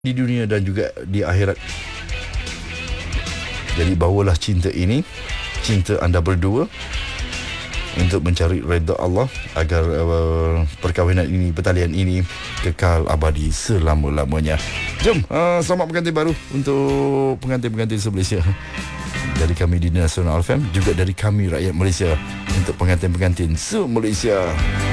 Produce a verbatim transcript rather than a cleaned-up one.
di dunia dan juga di akhirat. Jadi bawalah cinta ini, cinta anda berdua, untuk mencari redha Allah agar uh, perkahwinan ini, pertalian ini kekal abadi selama-lamanya. Jom, uh, selamat pengantin baru untuk pengantin-pengantin se-Malaysia. Dari kami di Nasional F M, juga dari kami rakyat Malaysia, untuk pengantin-pengantin se-Malaysia.